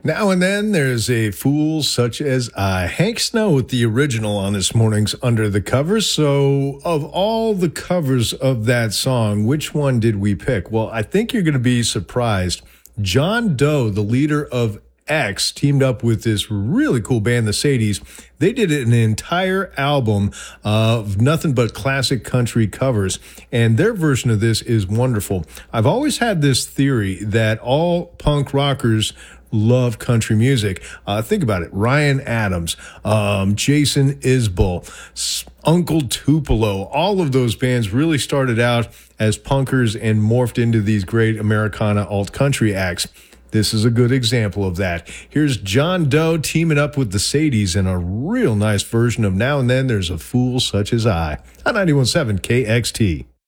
Now and then there's a fool such as I. Hank Snow with the original on this morning's Under the Covers. So, of all the covers of that song, which one did we pick? Well, I think you're going to be surprised. John Doe, the leader of X, teamed up with this really cool band, the Sadies. They did an entire album of nothing but classic country covers, and their version of this is wonderful. I've always had this theory that all punk rockers love country music. Think about it. Ryan Adams, Jason Isbell, Uncle Tupelo, all of those bands really started out as punkers and morphed into these great Americana alt country acts. This is a good example of that. Here's John Doe teaming up with the Sadies in a real nice version of Now and Then There's a Fool Such as I on 91.7 KXT.